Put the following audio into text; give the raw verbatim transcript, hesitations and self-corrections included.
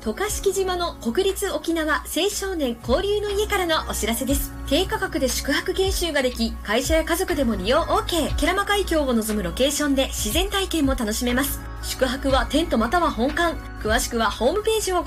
渡嘉敷島の国立沖縄青少年交流の家からのお知らせです。低価格で宿泊研修ができ、会社や家族でも利用 OK。 慶良間海峡を望むロケーションで自然体験も楽しめます。宿泊はテントまたは本館。詳しくはホームページをご